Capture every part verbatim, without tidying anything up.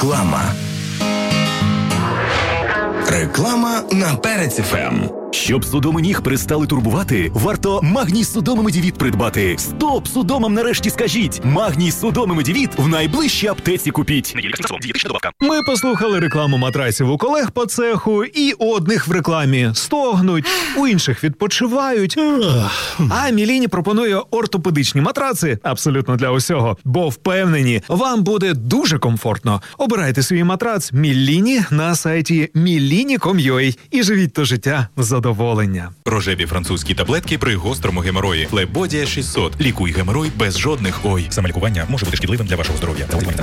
Реклама. Реклама на Перець еф ем. Щоб судоми ніг перестали турбувати, варто Магній Судоми Медівіт придбати. Стоп судомам нарешті скажіть! Магній Судоми Медівіт в найближчій аптеці купіть. Ми послухали рекламу матрасів у колег по цеху, і у одних в рекламі стогнуть, у інших відпочивають. А Міліні пропонує ортопедичні матраци абсолютно для усього, бо впевнені, вам буде дуже комфортно. Обирайте свій матрац Міліні на сайті міліні крапка ком крапка ю а і живіть то життя з задоволення. Рожеві французькі таблетки при гострому геморої. Флебодія шістсот. Лікуй геморой без жодних ой. Самолікування може бути шкідливим для вашого здоров'я.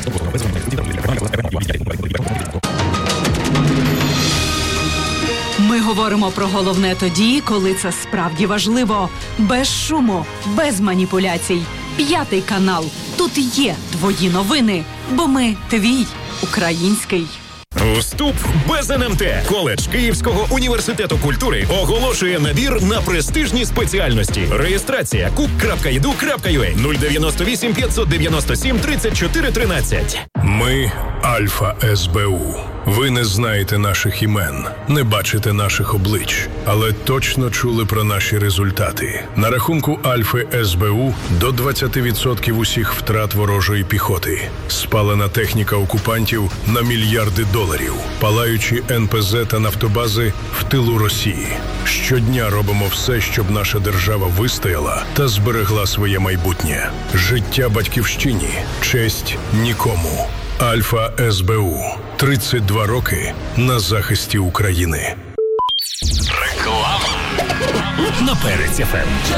Ми говоримо про головне тоді, коли це справді важливо. Без шуму, без маніпуляцій. П'ятий канал. Тут є твої новини, бо ми твій український. Вступ без ен ем те. Коледж Київського університету культури оголошує набір на престижні спеціальності. Реєстрація кук крапка і ді ю крапка ю а нуль дев'яносто вісім п'ятсот дев'яносто сім тридцять чотири тринадцять. Ми Альфа ес бе у. Ви не знаєте наших імен, не бачите наших облич, але точно чули про наші результати. На рахунку Альфи ес бе у до двадцять відсотків усіх втрат ворожої піхоти. Спалена техніка окупантів на мільярди доларів. Палаючі ен пе зет та нафтобази в тилу Росії. Щодня робимо все, щоб наша держава вистояла та зберегла своє майбутнє. Життя батьківщині, честь нікому. Альфа ес бе у. тридцять два роки на захисті України. Реклама на Перець еф ем.